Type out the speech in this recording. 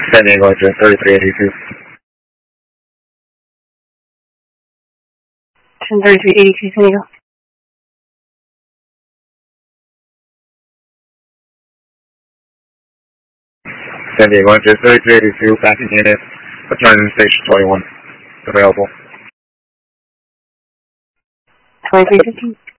San Diego engine 3382. 103382 San Diego. San Diego engine 3382, backing unit, return station 21, available. 2315.